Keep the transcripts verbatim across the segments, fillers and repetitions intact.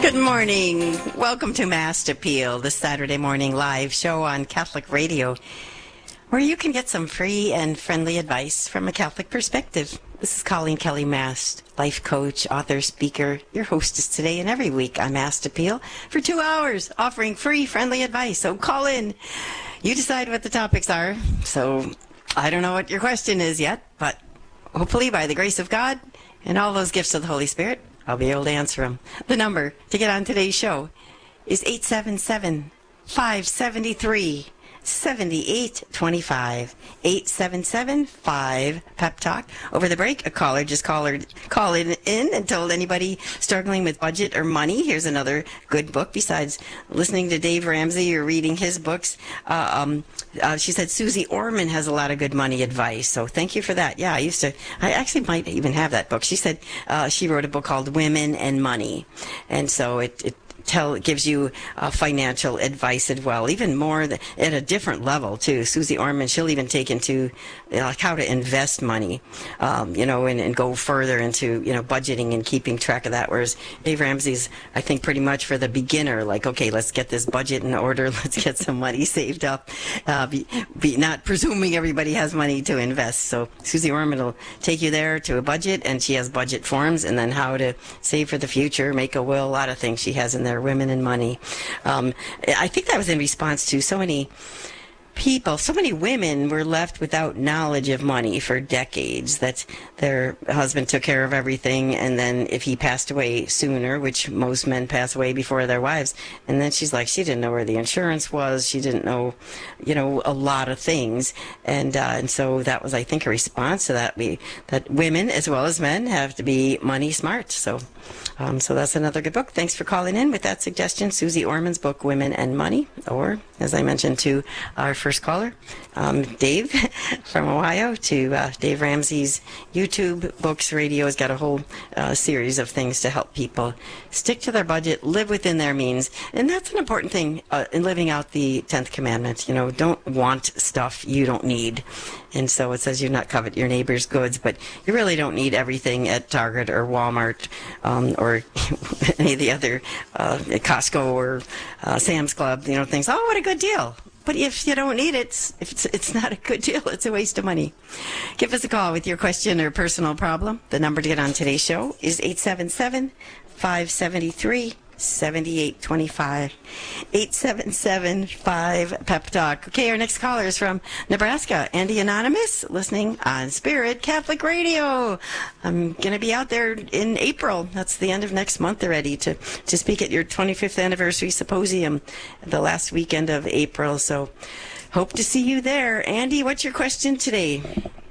Good morning. Welcome to Mast Appeal, the Saturday morning live show on Catholic Radio, where you can get some free and friendly advice from a Catholic perspective. This is Colleen Kelly Mast, life coach, author, speaker, your hostess today and every week on Mast Appeal for two hours, offering free, friendly advice. So call in. You decide what the topics are. So I don't know what your question is yet, but hopefully by the grace of God and all those gifts of the Holy Spirit, I'll be able to answer them. The number to get on today's show is eight seven seven, five seven three, seven eight two five. eight seven seven, five, pep talk. Over the break, a caller just called, called in and told anybody struggling with budget or money, here's another good book besides listening to Dave Ramsey or reading his books. Uh, um, uh, she said Susie Orman has a lot of good money advice, so thank you for that. Yeah, I used to, I actually might even have that book. She said uh, she wrote a book called Women and Money, and so it, it Tell gives you uh, financial advice as well, even more th- at a different level too. Susie Orman, she'll even take into you know, like how to invest money, um, you know, and, and go further into you know budgeting and keeping track of that. Whereas Dave Ramsey's, I think, pretty much for the beginner, like okay, let's get this budget in order, let's get some money saved up, uh, be, be not presuming everybody has money to invest. So Susie Orman will take you there to a budget, and she has budget forms, and then how to save for the future, make a will, a lot of things she has in there. Women and Money. Um, I think that was in response to so many people, so many women were left without knowledge of money for decades, that their husband took care of everything, and then if he passed away sooner, which most men pass away before their wives, and then she's like, she didn't know where the insurance was, she didn't know, you know, a lot of things, and uh, and so that was, I think, a response to that. We that women as well as men have to be money smart. So, um, so that's another good book. Thanks for calling in with that suggestion. Susie Orman's book, Women and Money, or as I mentioned to our first caller, um, Dave from Ohio, to uh, Dave Ramsey's YouTube, books, radio has got a whole uh, series of things to help people stick to their budget, live within their means, and that's an important thing uh, in living out the tenth commandment. You know, don't want stuff you don't need. And so it says you not covet your neighbor's goods, but you really don't need everything at Target or Walmart um, or any of the other uh, Costco or uh, Sam's Club, you know, things. Oh, what a good deal. But if you don't need it, if it's, it's not a good deal, it's a waste of money. Give us a call with your question or personal problem. The number to get on today's show is eight seven seven, five seven three, seven eight two five. eight seven seven, five, pep talk. Okay, our next caller is from Nebraska. Andy Anonymous, listening on Spirit Catholic Radio. I'm going to be out there in April. That's the end of next month already, to, to speak at your twenty-fifth anniversary symposium the last weekend of April. So hope to see you there. Andy, what's your question today?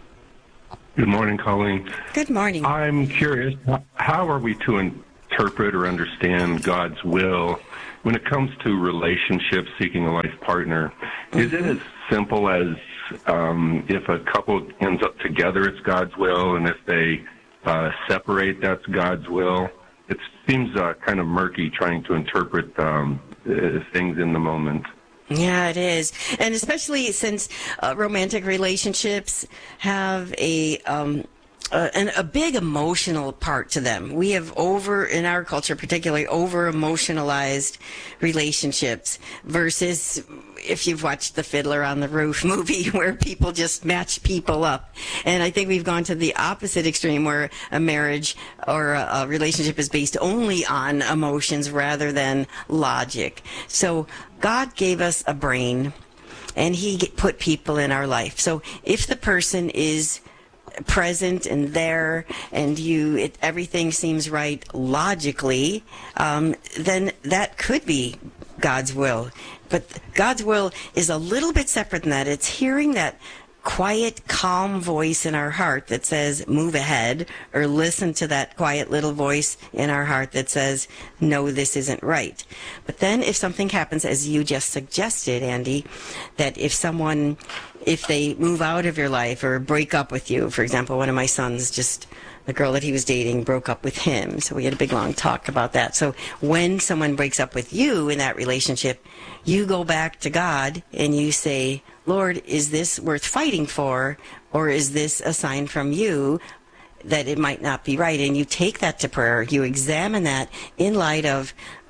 Good morning, Colleen. Good morning. I'm curious, how are we to interpret or understand God's will when it comes to relationships, seeking a life partner? Mm-hmm. Is it as simple as um, if a couple ends up together, it's God's will, and if they uh, separate, that's God's will? It seems uh, kind of murky trying to interpret um, uh, things in the moment. Yeah, it is. And especially since uh, romantic relationships have a... Um, Uh, and a big emotional part to them. We have over, in our culture particularly, over-emotionalized relationships versus if you've watched the Fiddler on the Roof movie where people just match people up. And I think we've gone to the opposite extreme where a marriage or a, a relationship is based only on emotions rather than logic. So God gave us a brain and He put people in our life. So if the person is present and there and you it, everything seems right logically, um, then that could be God's will. But God's will is a little bit separate than that. It's hearing that quiet, calm voice in our heart that says, move ahead, or listen to that quiet little voice in our heart that says, no, this isn't right. But then if something happens, as you just suggested, Andy, that if someone, if they move out of your life or break up with you, for example, one of my sons just, the girl that he was dating broke up with him. So we had a big long talk about that. So when someone breaks up with you in that relationship, you go back to God and you say, Lord, is this worth fighting for, or is this a sign from you that it might not be right? And you take that to prayer. You examine that in light of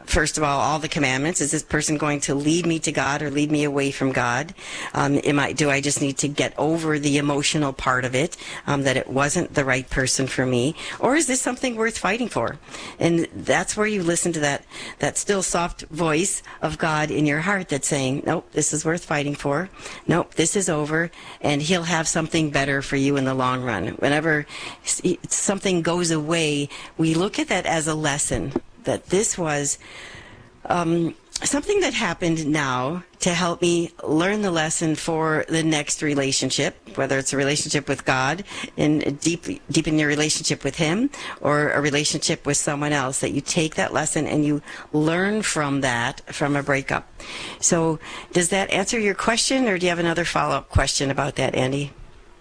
first of all, all the commandments. Is this person going to lead me to God or lead me away from God? Um, am I, do I just need to get over the emotional part of it, um, that it wasn't the right person for me? Or is this something worth fighting for? And that's where you listen to that, that still soft voice of God in your heart that's saying, nope, this is worth fighting for. Nope, this is over. And he'll have something better for you in the long run. Whenever something goes away, we look at that as a lesson, that this was um, something that happened now to help me learn the lesson for the next relationship, whether it's a relationship with God and deep, deepen your relationship with Him, or a relationship with someone else, that you take that lesson and you learn from that, from a breakup. So does that answer your question, or do you have another follow-up question about that, Andy?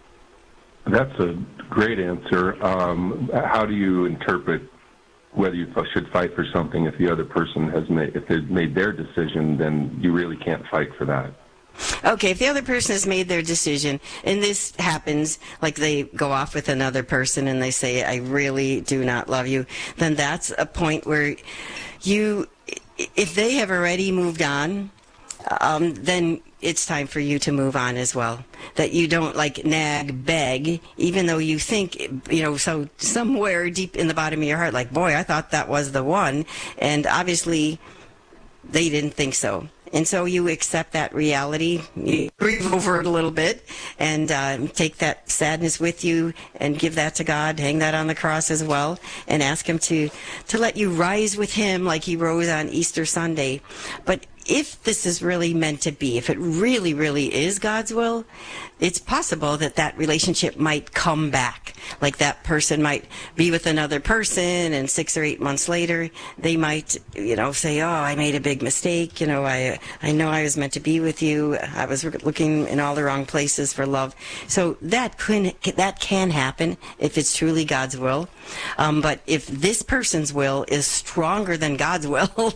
That's a great answer. Um, how do you interpret whether you should fight for something if the other person has made, if they've made their decision, then you really can't fight for that? Okay, if the other person has made their decision, and this happens, like they go off with another person and they say, I really do not love you, then that's a point where you, if they have already moved on, um, then it's time for you to move on as well. That you don't like nag, beg, even though you think, you know, so somewhere deep in the bottom of your heart, like, boy, I thought that was the one. And obviously they didn't think so. And so you accept that reality, you grieve over it a little bit, and uh, take that sadness with you and give that to God, hang that on the cross as well, and ask Him to, to let you rise with Him like He rose on Easter Sunday. But if this is really meant to be, if it really, really is God's will, it's possible that that relationship might come back. Like that person might be with another person, and six or eight months later, they might, you know, say, oh, I made a big mistake. You know, I I know I was meant to be with you. I was looking in all the wrong places for love. So that can, that can happen if it's truly God's will. Um, but if this person's will is stronger than God's will,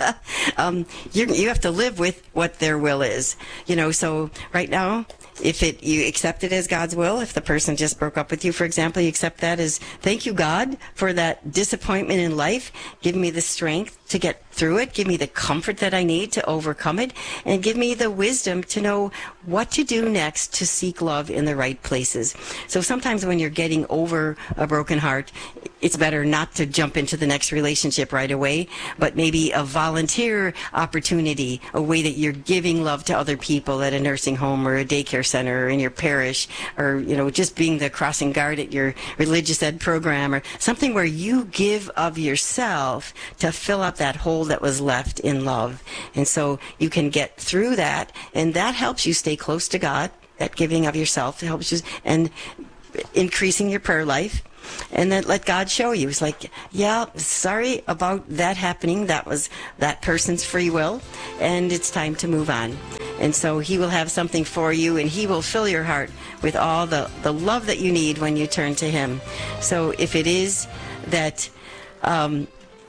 um, you you have to live with what their will is. You know, so right now, if it you accept it as God's will, if the person just broke up with you, for example, you accept that as, thank you, God, for that disappointment in life. Give me the strength to get through it. Give me the comfort that I need to overcome it. And give me the wisdom to know what to do next to seek love in the right places. So sometimes when you're getting over a broken heart, it's better not to jump into the next relationship right away, but maybe a volunteer opportunity, a way that you're giving love to other people at a nursing home or a daycare center or in your parish, or, you know, just being the crossing guard at your religious ed program, or something where you give of yourself to fill up that hole that was left in love. And so you can get through that, and that helps you stay close to God. That giving of yourself helps you, and increasing your prayer life. And then let God show you. It's like, yeah, sorry about that happening. That was that person's free will, and it's time to move on. And so He will have something for you, and He will fill your heart with all the, the love that you need when you turn to Him. So if it is that, um,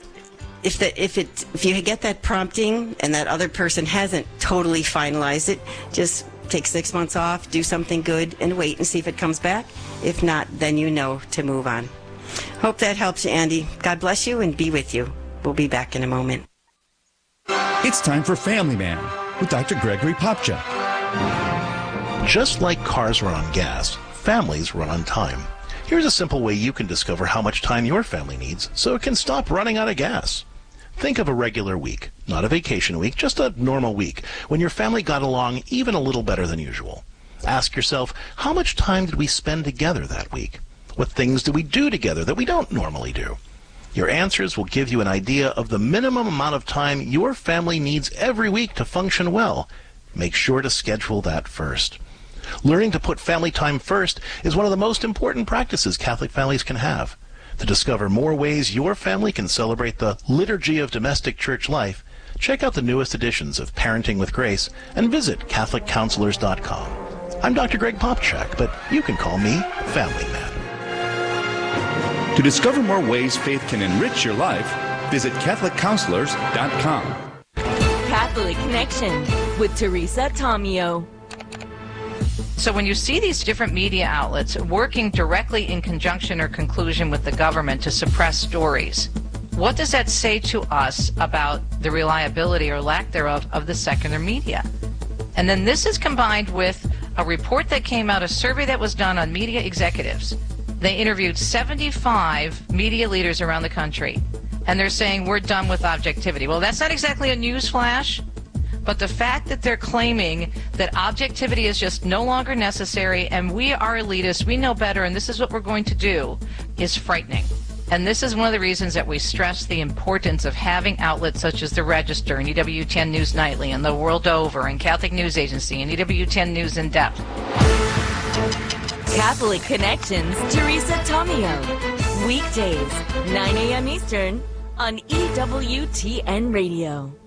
if that, if it, if you get that prompting and that other person hasn't totally finalized it, just take six months off, do something good, and wait and see if it comes back. If not, then you know to move on. Hope that helps you, Andy. God bless you and be with you. We'll be back in a moment. It's time for Family Man with Doctor Gregory Popcak. Just like cars run on gas, families run on time. Here's a simple way you can discover how much time your family needs so it can stop running out of gas. Think of a regular week, not a vacation week, just a normal week, when your family got along even a little better than usual. Ask yourself, how much time did we spend together that week? What things did we do together that we don't normally do? Your answers will give you an idea of the minimum amount of time your family needs every week to function well. Make sure to schedule that first. Learning to put family time first is one of the most important practices Catholic families can have. To discover more ways your family can celebrate the liturgy of domestic church life, check out the newest editions of Parenting with Grace and visit Catholic Counselors dot com. I'm Doctor Greg Popcak, but you can call me Family Man. To discover more ways faith can enrich your life, visit Catholic Counselors dot com. Catholic Connection with Teresa Tomeo. So when you see these different media outlets working directly in conjunction or conclusion with the government to suppress stories, what does that say to us about the reliability or lack thereof of the secular media? And then this is combined with a report that came out, a survey that was done on media executives. They interviewed seventy-five media leaders around the country, and they're saying we're done with objectivity. Well, that's not exactly a news flash, but the fact that they're claiming that objectivity is just no longer necessary and we are elitists, we know better, and this is what we're going to do, is frightening. And this is one of the reasons that we stress the importance of having outlets such as the Register and E W ten News Nightly and The World Over and Catholic News Agency and E W ten News In Depth. Catholic Connections, Teresa Tomeo. Weekdays, nine a.m. Eastern on E W T N Radio.